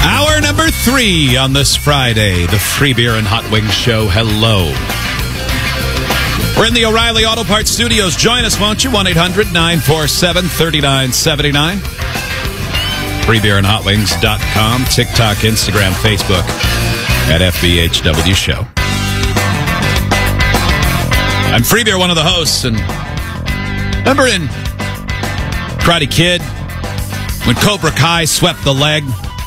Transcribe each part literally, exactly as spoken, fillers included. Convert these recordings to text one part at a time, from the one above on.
Hour number three on this Friday, the Free Beer and Hot Wings Show. Hello. We're in the O'Reilly Auto Parts Studios. Join us, won't you? one eight hundred nine four seven three nine seven nine. free beer and hot wings dot com. TikTok, Instagram, Facebook at F B H W Show. I'm Free Beer, one of the hosts. And remember in Karate Kid when Cobra Kai swept the leg?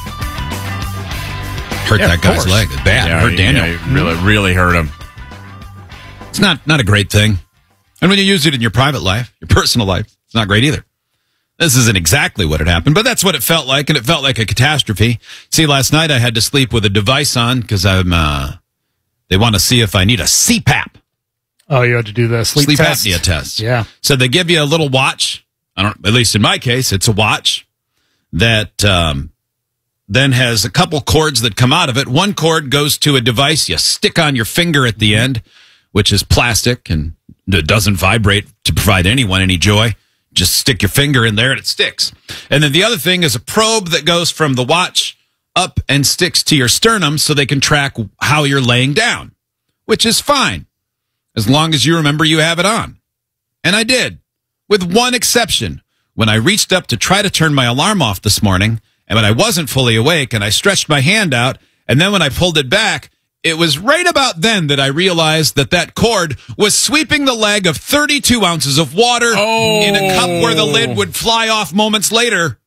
Hurt Yeah, that guy's course. leg. Bad. Yeah, hurt he- Daniel. yeah, he really, really hurt him. It's not, not a great thing. And when you use it in your private life, your personal life, it's not great either. This isn't exactly what had happened, but that's what it felt like, and it felt like a catastrophe. See, last night I had to sleep with a device on because I'm. Uh, they want to see if I need a C PAP, Oh, you had to do the sleep, sleep test? apnea test. Yeah. So they give you a little watch. I don't. At least in my case, it's a watch that um, then has a couple cords that come out of it. One cord goes to a device you stick on your finger at the end, which is plastic and it doesn't vibrate to provide anyone any joy. Just stick your finger in there and it sticks. And then the other thing is a probe that goes from the watch up and sticks to your sternum so they can track how you're laying down, which is fine as long as you remember you have it on. And I did, with one exception. When I reached up to try to turn my alarm off this morning, and when I wasn't fully awake, and I stretched my hand out, and then when I pulled it back, it was right about then that I realized that that cord was sweeping the leg of thirty-two ounces of water Oh. in a cup where the lid would fly off moments later.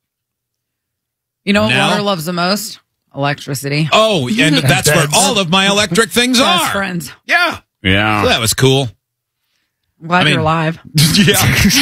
You know what Now- water loves the most? Electricity. Oh, and that's where Beds. all of my electric things Best are. friends. Yeah. Yeah. So that was cool. I'm glad I mean- you're alive. Yeah.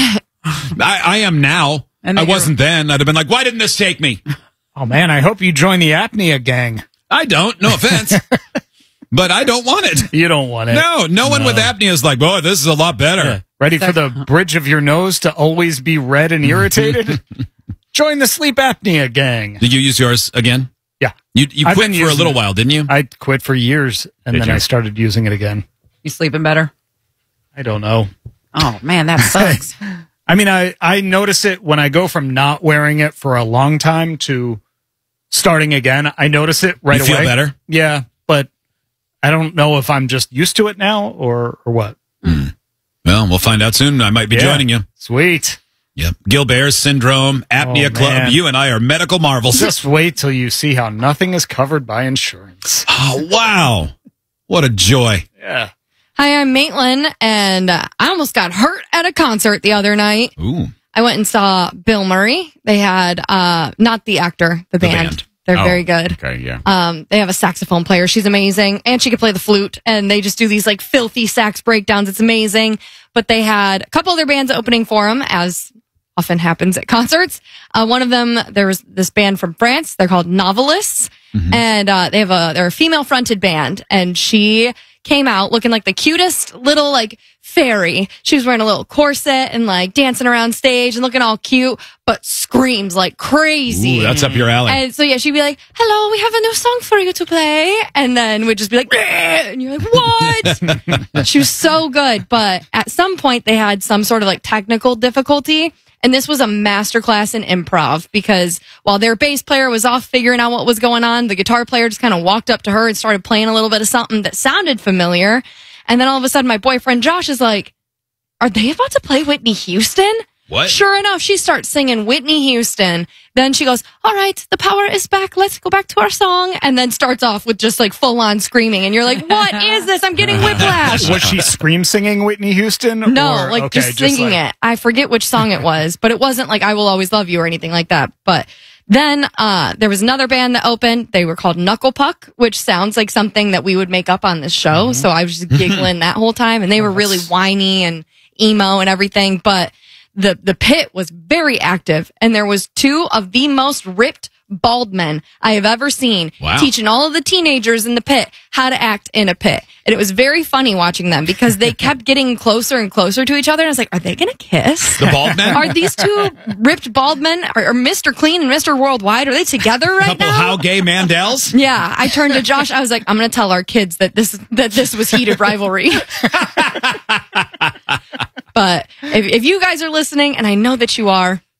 I, I am now. And I then you're- wasn't then. I'd have been like, why didn't this take me? Oh, man, I hope you join the apnea gang. I don't. No offense. But I don't want it. You don't want it. No, no one No. with apnea is like, boy, this is a lot better. Yeah. Ready for the bridge of your nose to always be red and irritated? Join the sleep apnea gang. Did you use yours again? Yeah. You you I've quit been for a using little it. while, didn't you? I quit for years, and Did then you? I started using it again. You sleeping better? I don't know. Oh, man, that sucks. I mean, I, I notice it when I go from not wearing it for a long time to starting again. I notice it right You feel away. better? Yeah, but I don't know if I'm just used to it now or, or what. Well, we'll find out soon. I might be Yeah. joining you. Sweet. Yep. Gilbert's syndrome, apnea Oh, club. man. You and I are medical marvels. Just wait till you see how nothing is covered by insurance. Oh, wow. What a joy. Yeah. Hi, I'm Maitland, and uh, I almost got hurt at a concert the other night. Ooh. I went and saw Bill Murray. They had, uh, not the actor, the, The band. band. They're Oh, very good. Okay, yeah. Um, they have a saxophone player. She's amazing. And she can play the flute. And they just do these like filthy sax breakdowns. It's amazing. But they had a couple other bands opening for them, as often happens at concerts. Uh, one of them, there was this band from France. They're called Novelists. And uh, they have a, they're a female fronted band. And she came out looking like the cutest little like fairy. She was wearing a little corset and like dancing around stage and looking all cute, but screams like crazy. Ooh, that's up your alley. And so, yeah, she'd be like, hello, we have a new song for you to play. And then we'd just be like, "Bleh," and you're like, what? She was so good. But at some point, they had some sort of like technical difficulty. And this was a masterclass in improv because while their bass player was off figuring out what was going on, the guitar player just kind of walked up to her and started playing a little bit of something that sounded familiar. And then all of a sudden, my boyfriend Josh is like, are they about to play Whitney Houston? What? Sure enough, she starts singing Whitney Houston. Then she goes, all right, the power is back. Let's go back to our song. And then starts off with just like full on screaming. And you're like, what is this? I'm getting whiplash. Was she scream singing Whitney Houston? No, or- like okay, just singing like- it. I forget which song it was, but it wasn't like I Will Always Love You or anything like that. But then uh, there was another band that opened. They were called Knuckle Puck, which sounds like something that we would make up on this show. So I was just giggling that whole time. And they were really whiny and emo and everything. But the the pit was very active, and there was two of the most ripped bald men I have ever seen Wow. teaching all of the teenagers in the pit how to act in a pit. And it was very funny watching them because they kept getting closer and closer to each other. And I was like, are they going to kiss? The bald men? Are these two ripped bald men, or, or Mister Clean and Mister Worldwide, are they together right Couple now? how gay Mandels? Yeah, I turned to Josh. I was like, I'm going to tell our kids that this that this was heated rivalry. But if, if you guys are listening, and I know that you are,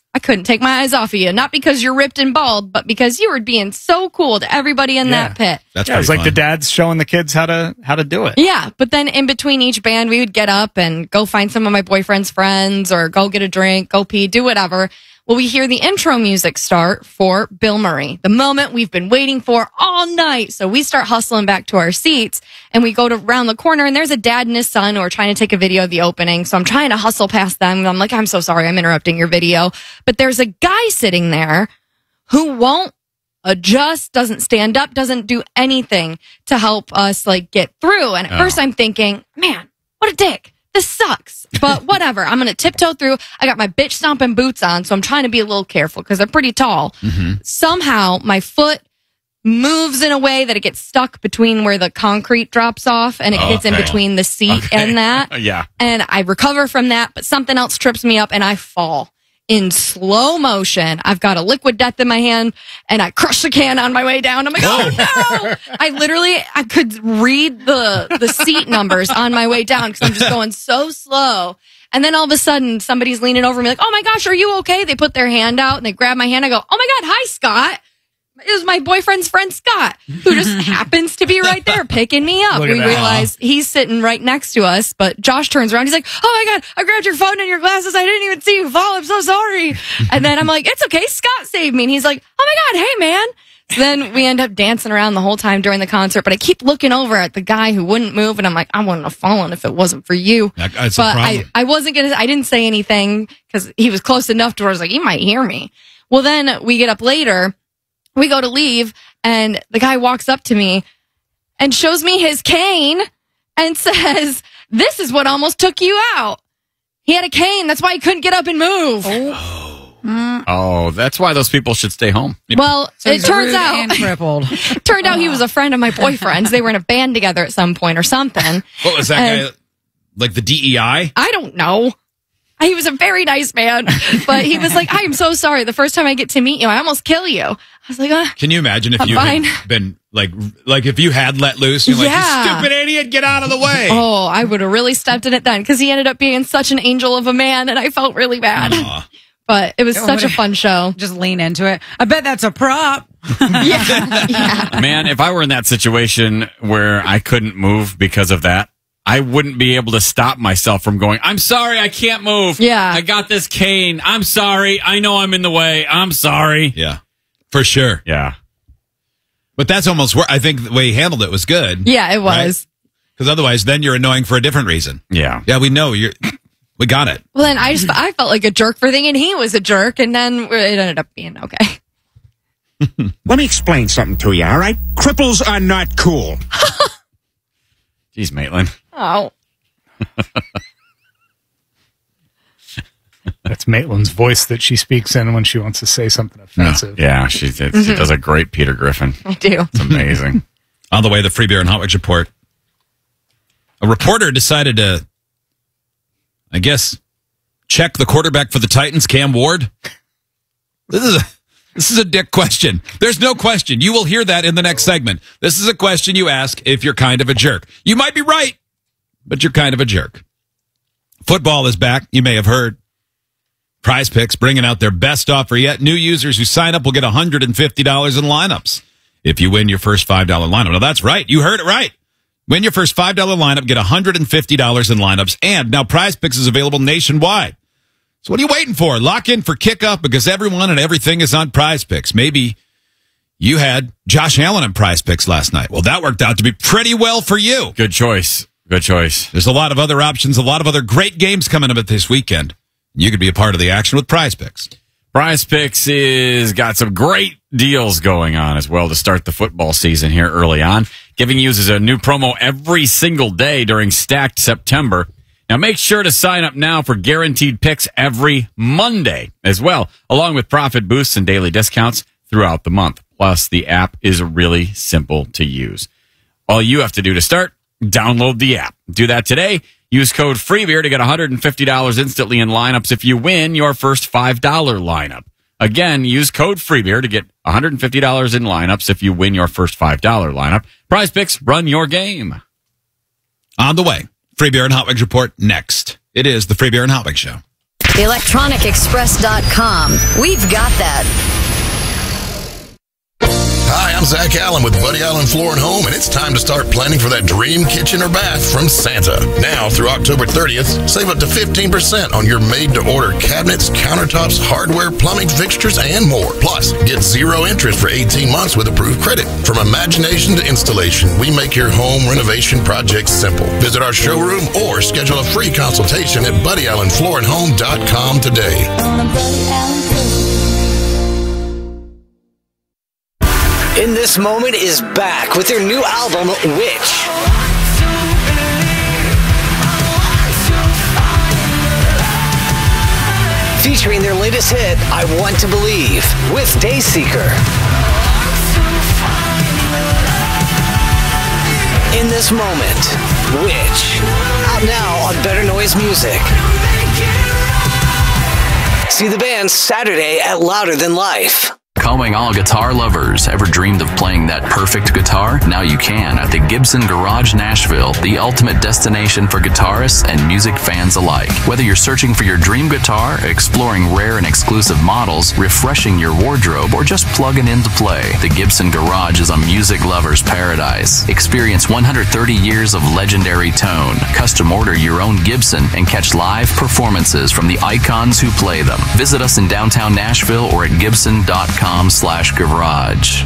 I couldn't take my eyes off of you. Not because you're ripped and bald, but because you were being so cool to everybody in Yeah. that pit. That's Yeah, pretty it's like fun. the dads showing the kids how to how to do it. Yeah, but then in between each band, we would get up and go find some of my boyfriend's friends or go get a drink, go pee, do whatever. Well, we hear the intro music start for Bill Murray, the moment we've been waiting for all night. So we start hustling back to our seats and we go to around the corner and there's a dad and his son who are trying to take a video of the opening. So I'm trying to hustle past them. And I'm like, I'm so sorry, I'm interrupting your video. But there's a guy sitting there who won't adjust, doesn't stand up, doesn't do anything to help us like get through. And at Oh. first I'm thinking, man, what a dick. This sucks, but whatever. I'm going to tiptoe through. I got my bitch stomping boots on, so I'm trying to be a little careful because they're pretty tall. Somehow my foot moves in a way that it gets stuck between where the concrete drops off and it gets in Okay. between the seat Okay. and that. Yeah. And I recover from that, but something else trips me up and I fall in slow motion. I've got a liquid death in my hand and I crush the can on my way down. I'm like, oh no! I literally, I could read the, the seat numbers on my way down because I'm just going so slow. And then all of a sudden somebody's leaning over me like, oh my gosh, are you okay? They put their hand out and they grab my hand. I go, oh my God, hi Scott. It was my boyfriend's friend Scott, who just happens to be right there picking me up. Look at We that. realize he's sitting right next to us, but Josh turns around. He's like, oh my God, I grabbed your phone and your glasses. I didn't even see you fall. I'm so sorry. And then I'm like, it's okay. Scott saved me. And he's like, oh my God, hey man. So then we end up dancing around the whole time during the concert, but I keep looking over at the guy who wouldn't move. And I'm like, I wouldn't have fallen if it wasn't for you. That- that's a but I, problem. I wasn't going to, I didn't say anything because he was close enough to where I was like, he might hear me. Well, then we get up later. We go to leave and the guy walks up to me and shows me his cane and says, this is what almost took you out. He had a cane. That's why he couldn't get up and move. Oh, that's why those people should stay home. Well, So it he's turns rude and out, crippled. turned out he was a friend of my boyfriend's. They were in a band together at some point or something. What was that And- guy? Like the D E I? I don't know. He was a very nice man, but he was like, I am so sorry. The first time I get to meet you, I almost kill you. I was like, uh, Can you imagine if I'm you fine. had been like, like if you had let loose? You're like, Yeah. you stupid idiot, get out of the way. oh, I would have really stepped in it then because he ended up being such an angel of a man and I felt really bad. Aw. But it was Oh, such a what a- fun show. Just lean into it. I bet that's a prop. Yeah. yeah. Man, if I were in that situation where I couldn't move because of that, I wouldn't be able to stop myself from going, I'm sorry, I can't move. Yeah. I got this cane. I'm sorry. I know I'm in the way. I'm sorry. Yeah, for sure. Yeah. But that's almost where I think the way he handled it was good. Yeah, it was. Because otherwise, then you're annoying for a different reason. Yeah. Yeah, we know you're. We got it. Well, then I just, I felt like a jerk for thinking he was a jerk and then it ended up being okay. Let me explain something to you, all right? Cripples are not cool. Jeez, Maitland. Oh. That's Maitland's voice that she speaks in when she wants to say something offensive. Yeah, she, did, Mm-hmm. she does a great Peter Griffin. I do. It's amazing. On the way, the Free Beer and Hot Wings report. A reporter decided to, I guess, check the quarterback for the Titans, Cam Ward. This is a this is a dick question. There's no question. You will hear that in the next segment. This is a question you ask if you're kind of a jerk. You might be right, but you're kind of a jerk. Football is back. You may have heard. Prize Picks bringing out their best offer yet. New users who sign up will get one hundred fifty dollars in lineups if you win your first five dollar lineup. Now, that's right. You heard it right. Win your first five dollar lineup, get one hundred fifty dollars in lineups. And now Prize Picks is available nationwide. So what are you waiting for? Lock in for kickoff because everyone and everything is on Prize Picks. Maybe you had Josh Allen on Prize Picks last night. Well, that worked out to be pretty well for you. Good choice. Good choice. There's a lot of other options, a lot of other great games coming up this weekend. You could be a part of the action with Prize Picks. Prize Picks is got some great deals going on as well to start the football season here early on, giving users a new promo every single day during Stacked September. Now make sure to sign up now for guaranteed picks every Monday as well, along with profit boosts and daily discounts throughout the month. Plus, the app is really simple to use. All you have to do to start, download the app. Do that today. Use code FREEBEER to get one hundred fifty dollars instantly in lineups if you win your first five dollar lineup. Again, use code FREEBEER to get one hundred fifty dollars in lineups if you win your first five dollar lineup. Prize Picks, run your game. On the way, Free Beer and Hot Wings report next. It is the Free Beer and Hot Wings Show. electronic express dot com. We've got that. Hi, I'm Zach Allen with Buddy Allen Floor and Home, and it's time to start planning for that dream kitchen or bath from Santa. Now through October thirtieth, save up to fifteen percent on your made-to-order cabinets, countertops, hardware, plumbing fixtures, and more. Plus, get zero interest for eighteen months with approved credit. From imagination to installation, we make your home renovation projects simple. Visit our showroom or schedule a free consultation at buddy allen floor and home dot com today. In This Moment is back with their new album, Witch. Featuring their latest hit, I Want to Believe, with Dayseeker. In This Moment, Witch. Out now on Better Noise Music. See the band Saturday at Louder Than Life. Calling all guitar lovers. Ever dreamed of playing that perfect guitar? Now you can at the Gibson Garage Nashville, the ultimate destination for guitarists and music fans alike. Whether you're searching for your dream guitar, exploring rare and exclusive models, refreshing your wardrobe, or just plugging in to play, the Gibson Garage is a music lover's paradise. Experience one hundred thirty years of legendary tone. Custom order your own Gibson and catch live performances from the icons who play them. Visit us in downtown Nashville or at gibson dot com slash garage.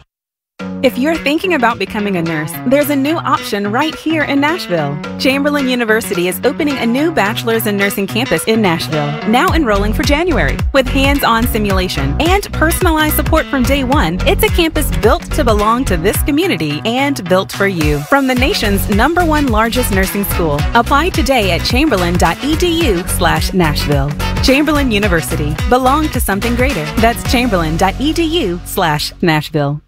If you're thinking about becoming a nurse, there's a new option right here in Nashville. Chamberlain University is opening a new bachelor's in nursing campus in Nashville, now enrolling for January. With hands-on simulation and personalized support from day one, it's a campus built to belong to this community and built for you. From the nation's number one largest nursing school, apply today at chamberlain dot e d u slash Nashville. Chamberlain University. Belong to something greater. That's chamberlain dot e d u slash Nashville.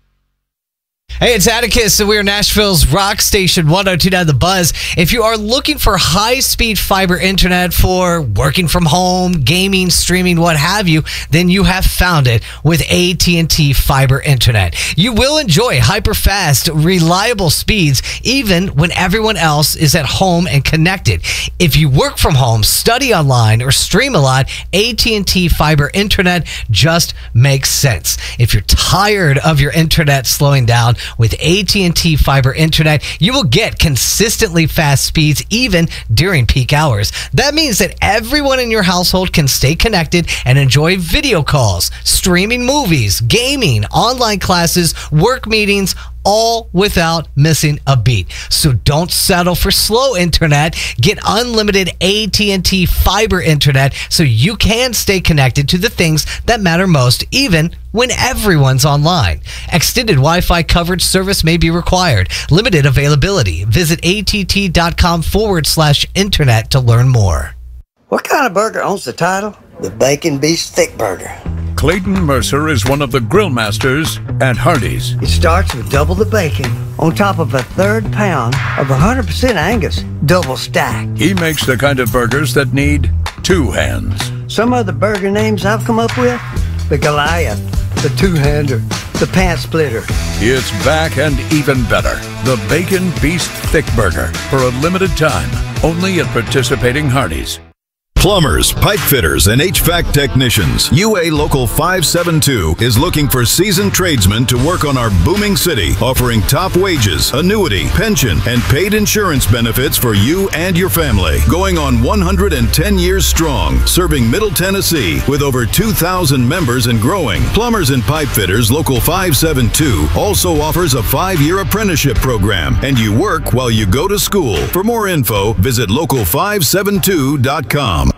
Hey, it's Atticus, and we're Nashville's rock station, one oh two point nine The Buzz. If you are looking for high-speed fiber internet for working from home, gaming, streaming, what have you, then you have found it with A T and T Fiber Internet. You will enjoy hyper-fast, reliable speeds, even when everyone else is at home and connected. If you work from home, study online, or stream a lot, A T and T Fiber Internet just makes sense. If you're tired of your internet slowing down, with A T and T Fiber Internet, you will get consistently fast speeds even during peak hours. That means that everyone in your household can stay connected and enjoy video calls, streaming movies, gaming, online classes, work meetings, all without missing a beat. So don't settle for slow internet. Get unlimited A T and T Fiber Internet so you can stay connected to the things that matter most, even when everyone's online. Extended Wi-Fi coverage service may be required. Limited availability. Visit att.com forward slash internet to learn more. What kind of burger owns the title? The Bacon Beast Thick Burger. Clayton Mercer is one of the grill masters at Hardee's. It starts with double the bacon on top of a third pound of one hundred percent Angus, double stacked. He makes the kind of burgers that need two hands. Some of the burger names I've come up with: the Goliath, the Two-Hander, the Pants Splitter. It's back and even better. The Bacon Beast Thick Burger for a limited time, only at participating Hardee's. Plumbers, pipe fitters, and H V A C technicians. U A Local five seven two is looking for seasoned tradesmen to work on our booming city, offering top wages, annuity, pension, and paid insurance benefits for you and your family. Going on one hundred ten years strong, serving Middle Tennessee with over two thousand members and growing. Plumbers and pipe fitters Local five seven two also offers a five-year apprenticeship program, and you work while you go to school. For more info, visit local five seven two dot com.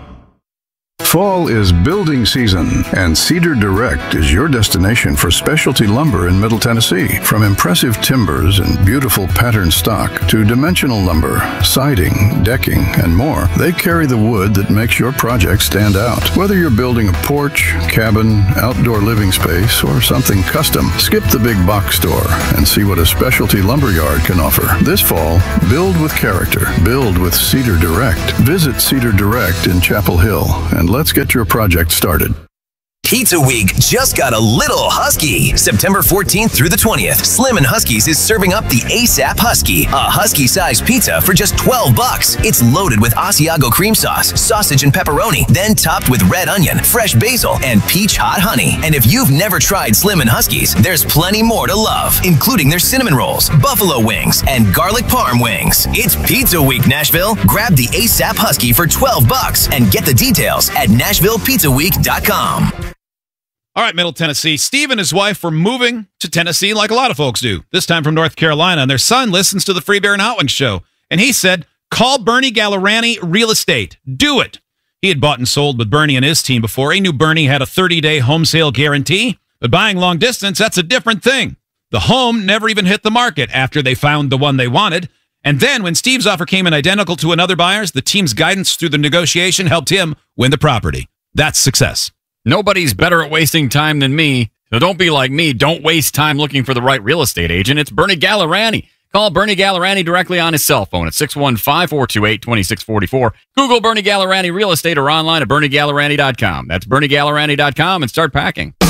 Fall is building season, and Cedar Direct is your destination for specialty lumber in Middle Tennessee. From impressive timbers and beautiful pattern stock to dimensional lumber, siding, decking, and more, they carry the wood that makes your project stand out. Whether you're building a porch, cabin, outdoor living space, or something custom, skip the big box store and see what a specialty lumber yard can offer. This fall, build with character. Build with Cedar Direct. Visit Cedar Direct in Chapel Hill and let's get your project started. Pizza Week just got a little husky. September fourteenth through the twentieth, Slim and Husky's is serving up the ASAP Husky, a husky-sized pizza for just twelve bucks. It's loaded with Asiago cream sauce, sausage and pepperoni, then topped with red onion, fresh basil, and peach hot honey. And if you've never tried Slim and Husky's, there's plenty more to love, including their cinnamon rolls, buffalo wings, and garlic parm wings. It's Pizza Week, Nashville. Grab the ASAP Husky for twelve bucks and get the details at nashville pizza week dot com. All right, Middle Tennessee. Steve and his wife were moving to Tennessee like a lot of folks do, this time from North Carolina. And their son listens to the Free Bear and Hot Wings show. And he said, call Bernie Gallerani Real Estate. Do it. He had bought and sold with Bernie and his team before. He knew Bernie had a thirty-day home sale guarantee. But buying long distance, that's a different thing. The home never even hit the market after they found the one they wanted. And then when Steve's offer came in identical to another buyer's, the team's guidance through the negotiation helped him win the property. That's success. Nobody's better at wasting time than me, so don't be like me. Don't waste time looking for the right real estate agent. It's Bernie Gallerani. Call Bernie Gallerani directly on his cell phone at six one five, four two eight, two six four four. Google Bernie Gallerani Real Estate or online at bernie gallerani dot com. That's bernie gallerani dot com and start packing.